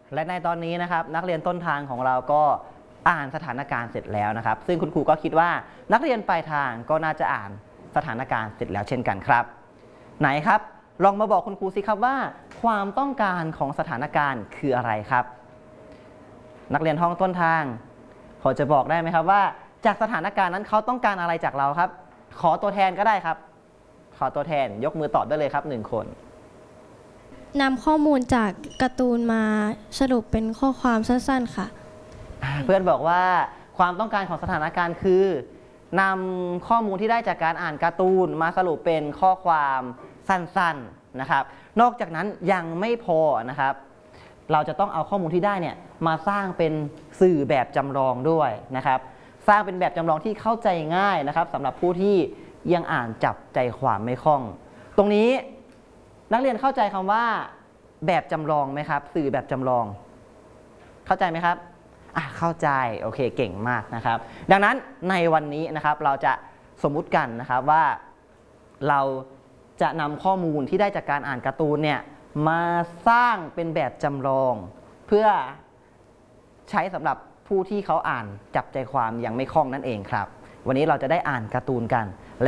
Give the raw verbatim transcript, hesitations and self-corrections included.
และในตอนนี้นะครับนักเรียนต้นทางของเราก็อ่านสถานการณ์เสร็จแล้วนะครับซึ่งคุณครูก็คิดว่านักเรียนปลายทางก็น่าจะอ่านสถานการณ์เสร็จแล้วเช่นกันครับไหนครับลองมาบอกคุณครูสิครับว่าความต้องการของสถานการณ์คืออะไรครับนักเรียนห้องต้นทางพอจะบอกได้ไหมครับว่าจากสถานการณ์นั้นเขาต้องการอะไรจากเราครับขอตัวแทนก็ได้ครับขอตัวแทนยกมือตอบได้เลยครับหนึ่งคนนำข้อมูลจากการ์ตูนมาสรุปเป็นข้อความสั้นๆค่ะเพื่อนบอกว่าความต้องการของสถานการณ์คือนำข้อมูลที่ได้จากการอ่านการ์ตูนมาสรุปเป็นข้อความสั้นๆนะครับนอกจากนั้นยังไม่พอนะครับเราจะต้องเอาข้อมูลที่ได้เนี่ยมาสร้างเป็นสื่อแบบจำลองด้วยนะครับสร้างเป็นแบบจำลองที่เข้าใจง่ายนะครับสำหรับผู้ที่ยังอ่านจับใจความไม่คล่องตรงนี้นักเรียนเข้าใจคำว่าแบบจำลองไหมครับสื่อแบบจำลองเข้าใจไหมครับอ่ะเข้าใจโอเคเก่งมากนะครับดังนั้นในวันนี้นะครับเราจะสมมุติกันนะครับว่าเราจะนำข้อมูลที่ได้จากการอ่านการ์ตูนเนี่ยมาสร้างเป็นแบบจำลองเพื่อใช้สำหรับผู้ที่เขาอ่านจับใจความยังไม่คล่องนั่นเองครับวันนี้เราจะได้อ่านการ์ตูนกัน